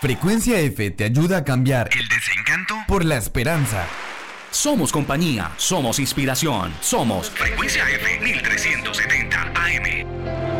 Frecuencia F te ayuda a cambiar el desencanto por la esperanza. Somos compañía, somos inspiración, somos Frecuencia F 1370 AM.